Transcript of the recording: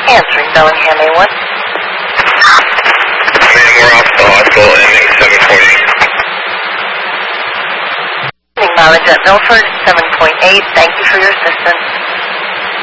Answering Bellingham A1. We're off the hospital ending 7.8. Mileage at Milford, 7.8. Thank you for your assistance.